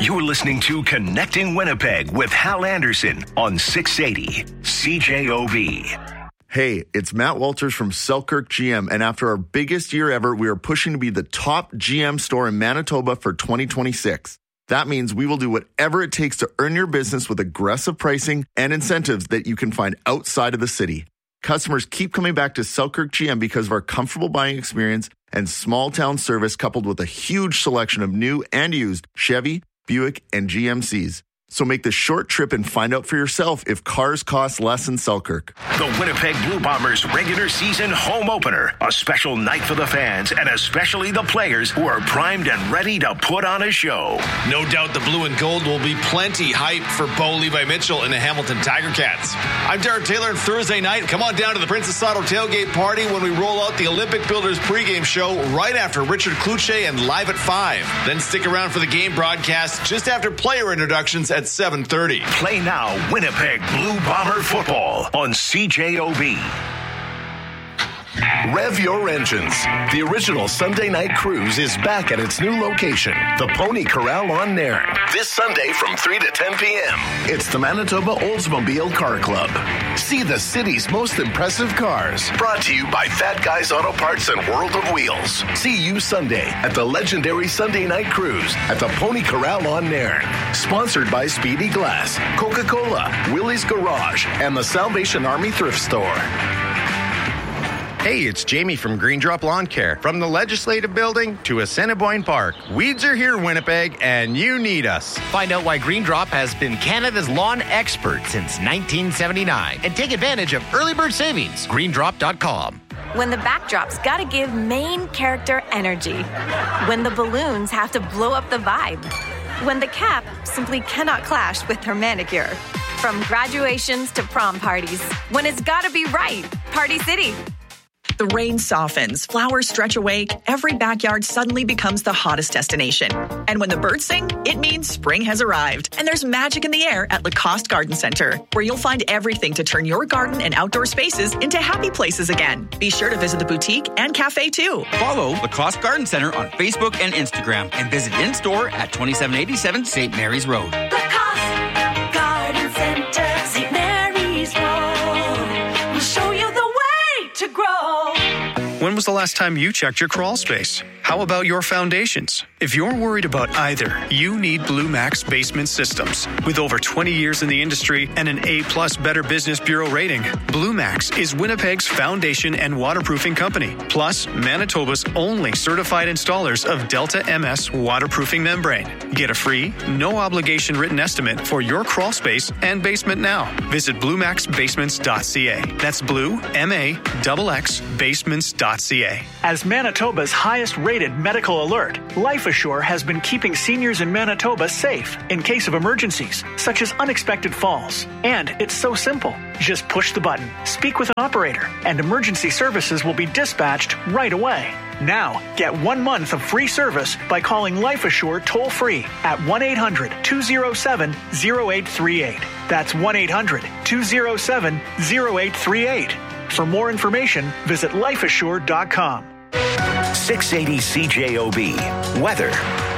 You're listening to Connecting Winnipeg with Hal Anderson on 680 CJOB. Hey, it's Matt Walters from Selkirk GM, and after our biggest year ever, we are pushing to be the top GM store in Manitoba for 2026. That means we will do whatever it takes to earn your business with aggressive pricing and incentives that you can find outside of the city. Customers keep coming back to Selkirk GM because of our comfortable buying experience and small town service, coupled with a huge selection of new and used Chevy, Buick, and GMCs. So make the short trip and find out for yourself if cars cost less in Selkirk. The Winnipeg Blue Bombers regular season home opener. A special night for the fans and especially the players who are primed and ready to put on a show. No doubt the blue and gold will be plenty hype for Bo Levi Mitchell and the Hamilton Tiger Cats. I'm Darren Taylor, and Thursday night, come on down to the Princess Auto tailgate party when we roll out the Olympic Builders pregame show right after Richard Kluche and Live at 5. Then stick around for the game broadcast just after player introductions at 7:30. Play now Winnipeg Blue Bomber football on CJOB. Rev your engines. The original Sunday night cruise is back at its new location, the Pony Corral on Nairn, this Sunday from 3 to 10 p.m. It's the Manitoba Oldsmobile Car Club. See the city's most impressive cars. Brought to you by Fat Guys Auto Parts and World of Wheels. See you Sunday at the legendary Sunday night cruise at the Pony Corral on Nairn. Sponsored by Speedy Glass, Coca-Cola, Willie's Garage, and the Salvation Army Thrift Store. Hey, it's Jamie from Green Drop Lawn Care. From the Legislative Building to Assiniboine Park, weeds are here, Winnipeg, and you need us. Find out why Green Drop has been Canada's lawn expert since 1979 and take advantage of early bird savings. GreenDrop.com. When the backdrop's gotta give main character energy. When the balloons have to blow up the vibe. When the cap simply cannot clash with her manicure. From graduations to prom parties. When it's gotta be right. Party City. The rain softens, flowers stretch awake, every backyard suddenly becomes the hottest destination. And when the birds sing, it means spring has arrived. And there's magic in the air at Lacoste Garden Center, where you'll find everything to turn your garden and outdoor spaces into happy places again. Be sure to visit the boutique and cafe too. Follow Lacoste Garden Center on Facebook and Instagram and visit in-store at 2787 St. Mary's Road. Lacoste Garden Center, St. Mary's Road. We'll show you the way to grow. When was the last time you checked your crawl space? How about your foundations? If you're worried about either, you need Blue Max Basement Systems. With over 20 years in the industry and an A+ Better Business Bureau rating, Blue Max is Winnipeg's foundation and waterproofing company, plus Manitoba's only certified installers of Delta MS waterproofing membrane. Get a free, no-obligation written estimate for your crawl space and basement now. Visit BlueMaxBasements.ca. That's Blue, M-A-X-X, Basements.ca. As Manitoba's highest-rated medical alert, LifeAssure has been keeping seniors in Manitoba safe in case of emergencies, such as unexpected falls. And it's so simple. Just push the button, speak with an operator, and emergency services will be dispatched right away. Now, get 1 month of free service by calling LifeAssure toll-free at 1-800-207-0838. That's 1-800-207-0838. For more information, visit lifeassure.com. 680 CJOB. Weather.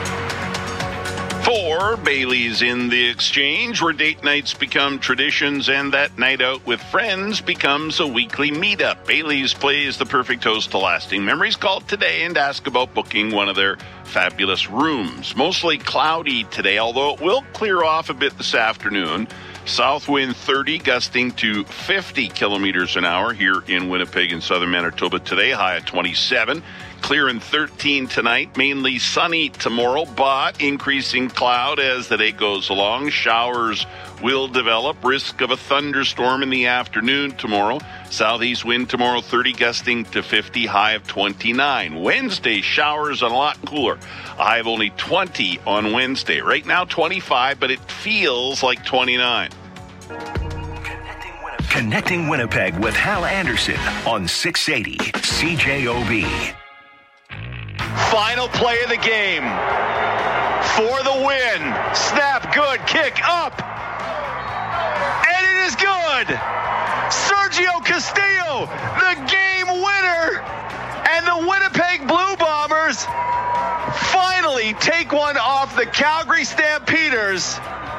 For Bailey's in the Exchange, where date nights become traditions and that night out with friends becomes a weekly meetup. Bailey's plays the perfect host to lasting memories. Call today and ask about booking one of their fabulous rooms. Mostly cloudy today, although it will clear off a bit this afternoon. South wind 30, gusting to 50 kilometers an hour here in Winnipeg and southern Manitoba today, high at 27. Clear and 13 tonight, mainly sunny tomorrow, but increasing cloud as the day goes along. Showers will develop, risk of a thunderstorm in the afternoon tomorrow. Southeast wind tomorrow 30, gusting to 50, high of 29. Wednesday, showers and a lot cooler. A high of only 20 on Wednesday. Right now 25, but it feels like 29. Connecting Winnipeg with Hal Anderson on 680 CJOB. Final play of the game. For the win. Snap, good, kick, up. And it is good. Sergio Castillo, the game winner. And the Winnipeg Blue Bombers finally Philly take one off the Calgary Stampeders.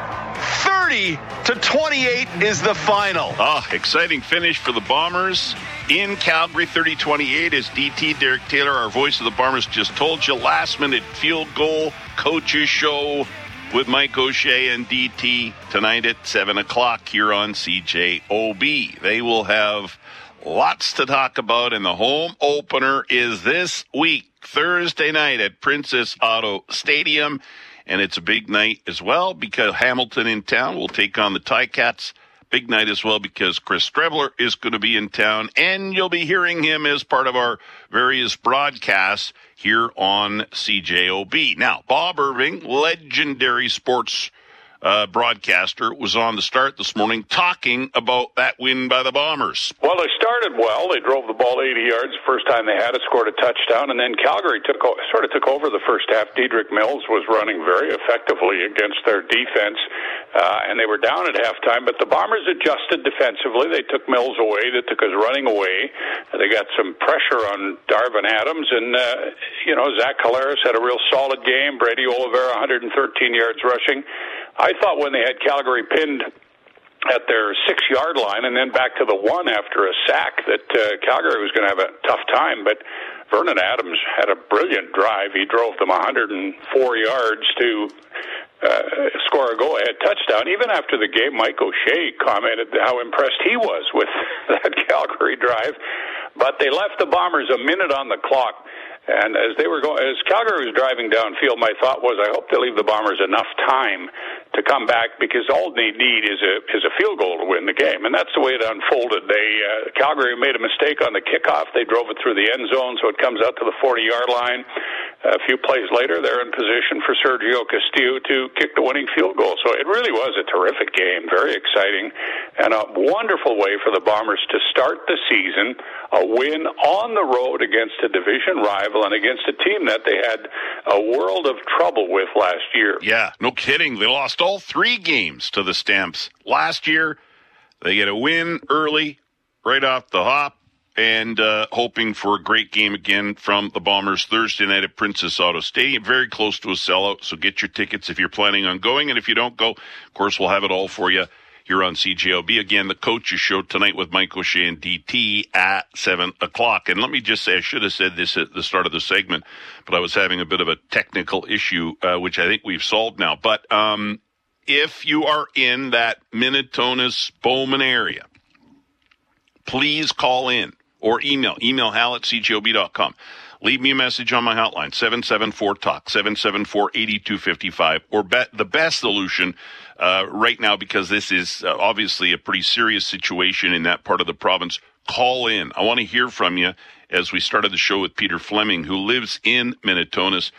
30-28 is the final. Exciting finish for the Bombers in Calgary, 30-28, as DT Derek Taylor, our voice of the Bombers, just told you. Last-minute field goal, coaches show with Mike O'Shea and DT tonight at 7 o'clock here on CJOB. They will have lots to talk about, and the home opener is this week, Thursday night at Princess Auto Stadium. And it's a big night as well because Hamilton in town will take on the Ticats. Big night as well because Chris Strebler is going to be in town, and you'll be hearing him as part of our various broadcasts here on CJOB. Now, Bob Irving, legendary sports broadcaster, was on the start this morning talking about that win by the Bombers. Well, they started well. They drove the ball 80 yards the first time they had it, scored a touchdown, and then Calgary took over the first half. Dedrick Mills was running very effectively against their defense, and they were down at halftime, but the Bombers adjusted defensively. They took Mills away. They took his running away. They got some pressure on Darvin Adams, and, Zach Collaros had a real solid game. Brady Oliveira, 113 yards rushing. I thought when they had Calgary pinned at their 6-yard line and then back to the 1 after a sack that Calgary was going to have a tough time, but Vernon Adams had a brilliant drive. He drove them 104 yards to score a go-ahead touchdown. Even after the game, Mike O'Shea commented how impressed he was with that Calgary drive, but they left the Bombers a minute on the clock. And as Calgary was driving downfield, my thought was, I hope they leave the Bombers enough time to come back, because all they need is a field goal to win the game, and that's the way it unfolded. Calgary made a mistake on the kickoff. They drove it through the end zone, so it comes out to the 40-yard line. A few plays later, they're in position for Sergio Castillo to kick the winning field goal. So it really was a terrific game, very exciting, and a wonderful way for the Bombers to start the season, a win on the road against a division rival and against a team that they had a world of trouble with last year. Yeah, no kidding. They lost all 3 games to the Stamps last year. They get a win early, right off the hop, and hoping for a great game again from the Bombers Thursday night at Princess Auto Stadium. Very close to a sellout, so get your tickets if you're planning on going. And if you don't go, of course, we'll have it all for you here on CJOB. Again, the coaches show tonight with Mike O'Shea and DT at 7 o'clock. And let me just say, I should have said this at the start of the segment, but I was having a bit of a technical issue, which I think we've solved now. But if you are in that Minnetonka Bowman area, please call in or email Hal at CJOB.com. Leave me a message on my hotline, 774-TALK, 774-8255, or the best solution right now, because this is obviously a pretty serious situation in that part of the province. Call in. I want to hear from you, as we started the show with Peter Fleming, who lives in Minnetonka,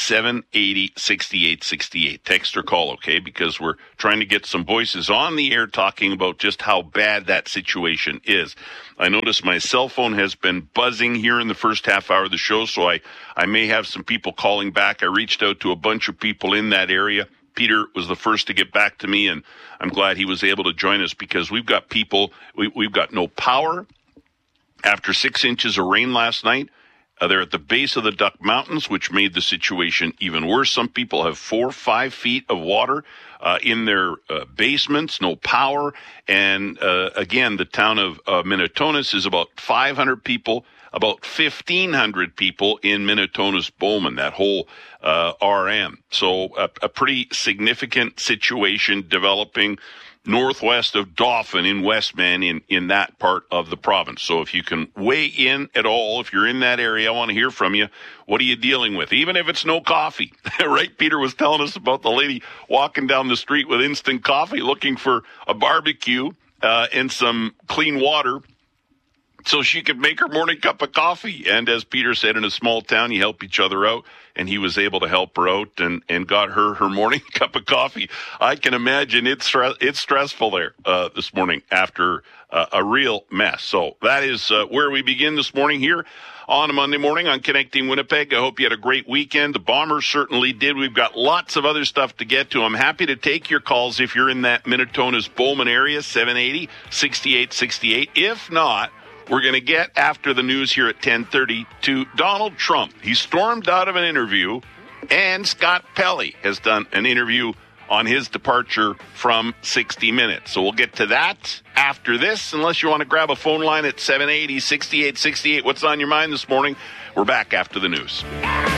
780-6868. Text or call, okay? Because we're trying to get some voices on the air talking about just how bad that situation is. I notice my cell phone has been buzzing here in the first half hour of the show, so I may have some people calling back. I reached out to a bunch of people in that area. Peter was the first to get back to me, and I'm glad he was able to join us, because we've got people, we've got no power after 6 inches of rain last night. They're at the base of the Duck Mountains, which made the situation even worse. Some people have 4 or 5 feet of water in their basements, no power. And again, the town of Minnetonka is about 500 people, about 1,500 people in Minnetonka's Bowman, that whole RM. So a pretty significant situation developing northwest of Dauphin in Westman in that part of the province. So if you can weigh in at all, if you're in that area, I want to hear from you. What are you dealing with? Even if it's no coffee, right? Peter was telling us about the lady walking down the street with instant coffee looking for a barbecue and some clean water so she could make her morning cup of coffee. And as Peter said, in a small town, you help each other out. And he was able to help her out and got her morning cup of coffee. I can imagine it's stressful there this morning after a real mess. So that is where we begin this morning here on a Monday morning on Connecting Winnipeg. I hope you had a great weekend. The Bombers certainly did. We've got lots of other stuff to get to. I'm happy to take your calls if you're in that Minnetonka's Bowman area, 780-6868. If not, we're going to get, after the news here at 10:30, to Donald Trump. He stormed out of an interview And Scott Pelley has done an interview on his departure from 60 Minutes. So we'll get to that after this, unless you want to grab a phone line at 780-6868. What's on your mind this morning? We're back after the news.